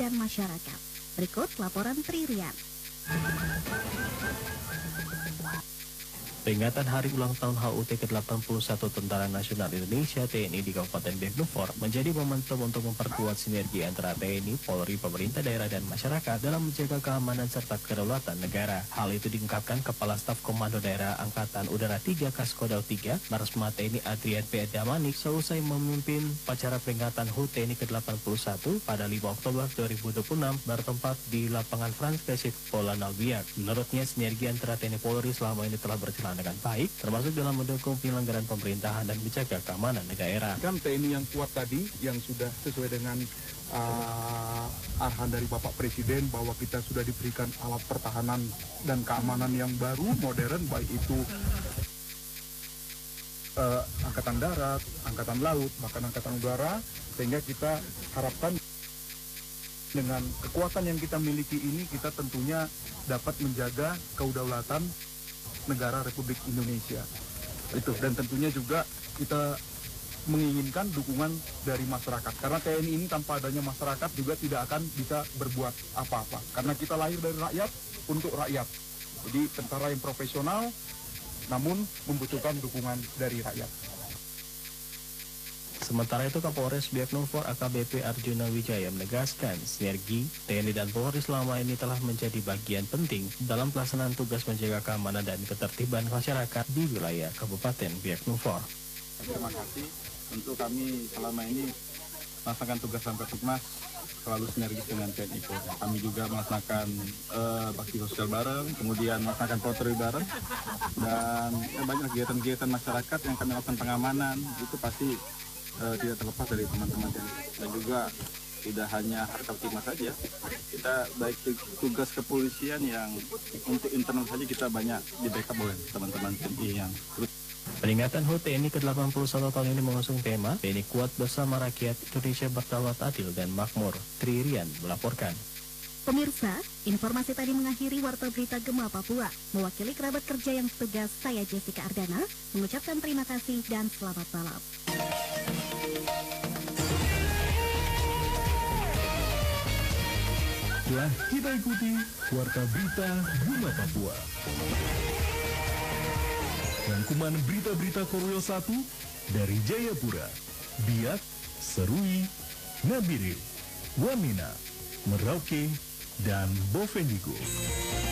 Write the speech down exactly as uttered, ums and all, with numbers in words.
dan masyarakat. Berikut laporan Tririan. Peringatan Hari Ulang Tahun H U T ke delapan puluh satu Tentara Nasional Indonesia T N I di Kabupaten Biak Numfor menjadi momentum untuk memperkuat sinergi antara T N I, Polri, pemerintah daerah dan masyarakat dalam menjaga keamanan serta kedaulatan negara. Hal itu diungkapkan Kepala Staf Komando Daerah Angkatan Udara tiga Kaskodal tiga, Marsma T N I Adrian P. Damanik seusai memimpin upacara peringatan H U T T N I ke delapan puluh satu pada lima Oktober dua ribu dua puluh enam bertempat di lapangan Frans Kesik, Polanal Biak. Menurutnya, sinergi antara T N I Polri selama ini telah berjalan dengan baik, termasuk dalam mendukung penyelenggaraan pemerintahan dan menjaga keamanan di daerah. Kan T N I yang kuat tadi, yang sudah sesuai dengan uh, arahan dari Bapak Presiden bahwa kita sudah diberikan alat pertahanan dan keamanan yang baru, modern, baik itu uh, Angkatan Darat, Angkatan Laut, bahkan Angkatan Udara, sehingga kita harapkan dengan kekuatan yang kita miliki ini, kita tentunya dapat menjaga kedaulatan negara Republik Indonesia. Itu, dan tentunya juga kita menginginkan dukungan dari masyarakat, karena T N I ini tanpa adanya masyarakat juga tidak akan bisa berbuat apa-apa, karena kita lahir dari rakyat untuk rakyat. Jadi tentara yang profesional namun membutuhkan dukungan dari rakyat. Sementara itu, Kapolres Biak Numfor A K B P Arjuna Wijaya menegaskan sinergi T N I dan Polri selama ini telah menjadi bagian penting dalam pelaksanaan tugas menjaga keamanan dan ketertiban masyarakat di wilayah Kabupaten Biak Numfor. Terima kasih. Tentu kami selama ini melaksanakan tugas Kamtipmas selalu sinergis dengan T N I Polri. Kami juga melaksanakan uh, bakti sosial bareng, kemudian melaksanakan patroli bareng, dan ya, banyak kegiatan-kegiatan masyarakat yang kami lakukan pengamanan. Itu pasti Uh, tidak terlepas dari teman-teman dan juga tidak hanya Kamtipmas saja, kita baik tugas kepolisian yang untuk internal saja kita banyak di backup oleh teman-teman T N I yang terus. Peringatan H U T T N I ke delapan puluh satu tahun ini mengusung tema T N I Kuat Bersama Rakyat, Indonesia Berdaulat Adil dan Makmur. Tririan melaporkan. Pemirsa, informasi tadi mengakhiri Warta Berita Gema Papua. Mewakili kerabat kerja yang tugas, saya Jessica Ardana mengucapkan terima kasih dan selamat malam. Telah kita ikuti Warta Berita Gema Papua. Rangkuman berita-berita Korwil satu dari Jayapura, Biak, Serui, Nabire, Wamena, Merauke, dan Bovendigul.